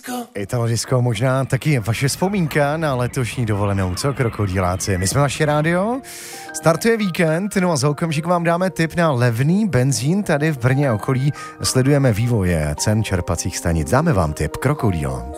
Italo Disco, možná taky vaše vzpomínka na letošní dovolenou, co krokodýláci? My jsme vaše rádio, startuje víkend, no a za okamžik vám dáme tip na levný benzín tady v Brně a okolí. Sledujeme vývoje cen čerpacích stanic. Dáme vám tip Krokodýl.